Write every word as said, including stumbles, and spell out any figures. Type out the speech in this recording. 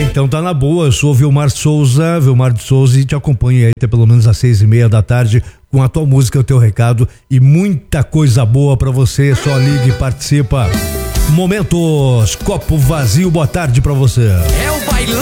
Então tá na boa, eu sou Vilmar Souza, Vilmar de Souza, e te acompanho aí até pelo menos às seis e meia da tarde com a tua música, o teu recado e muita coisa boa pra você. Só ligue e participa. Momentos Copo Vazio, boa tarde pra você. É o bailão.